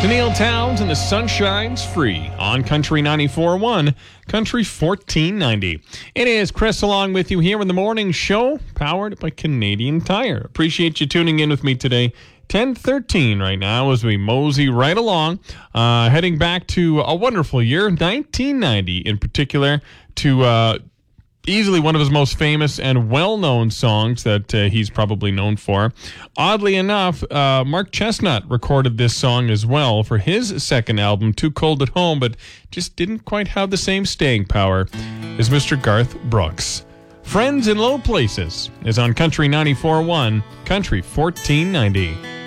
To Neil Towns and the Sunshine's Free on Country 94.1, Country 1490. It is Chris along with you here in the morning show, powered by Canadian Tire. Appreciate you tuning in with me today. 10:13 right now as we mosey right along, heading back to a wonderful year, 1990 in particular, to easily one of his most famous and well-known songs that he's probably known for. Oddly enough, Mark Chestnut recorded this song as well for his second album, Too Cold at Home, but just didn't quite have the same staying power as Mr. Garth Brooks. Friends in Low Places is on Country 94.1, Country 1490.